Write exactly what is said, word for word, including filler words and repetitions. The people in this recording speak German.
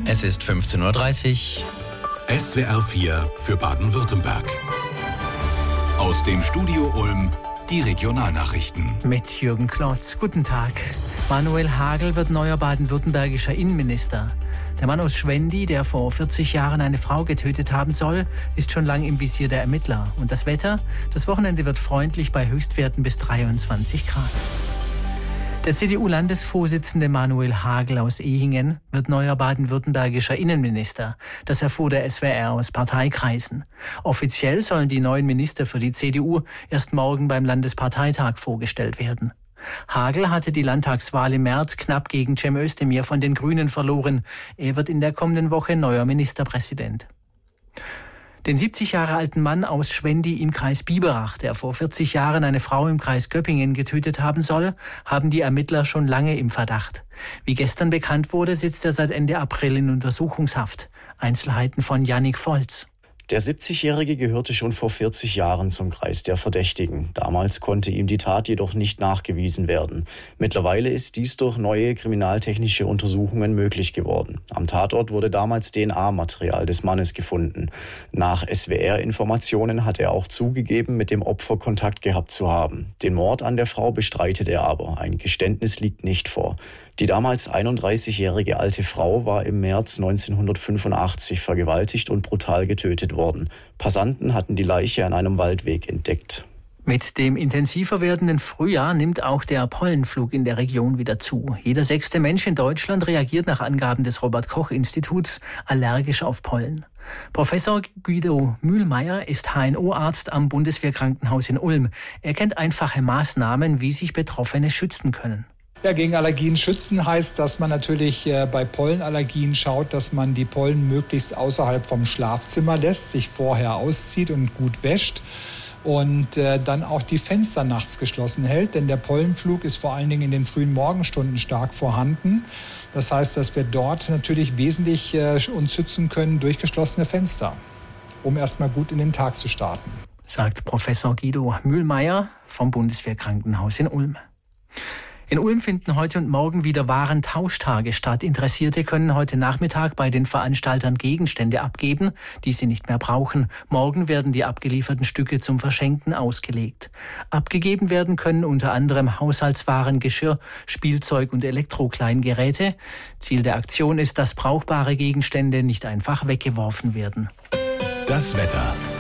Es ist fünfzehn Uhr dreißig. S W R vier für Baden-Württemberg. Aus dem Studio Ulm die Regionalnachrichten. Mit Jürgen Klotz. Guten Tag. Manuel Hagel wird neuer baden-württembergischer Innenminister. Der Mann aus Schwendi, der vor vierzig Jahren eine Frau getötet haben soll, ist schon lange im Visier der Ermittler. Und das Wetter? Das Wochenende wird freundlich bei Höchstwerten bis dreiundzwanzig Grad. Der C D U-Landesvorsitzende Manuel Hagel aus Ehingen wird neuer baden-württembergischer Innenminister. Das erfuhr der S W R aus Parteikreisen. Offiziell sollen die neuen Minister für die C D U erst morgen beim Landesparteitag vorgestellt werden. Hagel hatte die Landtagswahl im März knapp gegen Cem Özdemir von den Grünen verloren. Er wird in der kommenden Woche neuer Ministerpräsident. Den siebzig Jahre alten Mann aus Schwendi im Kreis Biberach, der vor vierzig Jahren eine Frau im Kreis Göppingen getötet haben soll, haben die Ermittler schon lange im Verdacht. Wie gestern bekannt wurde, sitzt er seit Ende April in Untersuchungshaft. Einzelheiten von Jannik Volz. Der siebzigjährige gehörte schon vor vierzig Jahren zum Kreis der Verdächtigen. Damals konnte ihm die Tat jedoch nicht nachgewiesen werden. Mittlerweile ist dies durch neue kriminaltechnische Untersuchungen möglich geworden. Am Tatort wurde damals D N A-Material des Mannes gefunden. Nach S W R-Informationen hat er auch zugegeben, mit dem Opfer Kontakt gehabt zu haben. Den Mord an der Frau bestreitet er aber. Ein Geständnis liegt nicht vor. Die damals einunddreißigjährige alte Frau war im März neunzehnhundertfünfundachtzig vergewaltigt und brutal getötet worden. Passanten hatten die Leiche an einem Waldweg entdeckt. Mit dem intensiver werdenden Frühjahr nimmt auch der Pollenflug in der Region wieder zu. Jeder sechste Mensch in Deutschland reagiert nach Angaben des Robert-Koch-Instituts allergisch auf Pollen. Professor Guido Mühlmeier ist H N O-Arzt am Bundeswehrkrankenhaus in Ulm. Er kennt einfache Maßnahmen, wie sich Betroffene schützen können. Ja, gegen Allergien schützen heißt, dass man natürlich äh, bei Pollenallergien schaut, dass man die Pollen möglichst außerhalb vom Schlafzimmer lässt, sich vorher auszieht und gut wäscht und äh, dann auch die Fenster nachts geschlossen hält, denn der Pollenflug ist vor allen Dingen in den frühen Morgenstunden stark vorhanden. Das heißt, dass wir dort natürlich wesentlich äh, uns schützen können durch geschlossene Fenster, um erstmal gut in den Tag zu starten. Sagt Professor Guido Mühlmeier vom Bundeswehrkrankenhaus in Ulm. In Ulm finden heute und morgen wieder Warentauschtage statt. Interessierte können heute Nachmittag bei den Veranstaltern Gegenstände abgeben, die sie nicht mehr brauchen. Morgen werden die abgelieferten Stücke zum Verschenken ausgelegt. Abgegeben werden können unter anderem Haushaltswaren, Geschirr, Spielzeug und Elektrokleingeräte. Ziel der Aktion ist, dass brauchbare Gegenstände nicht einfach weggeworfen werden. Das Wetter.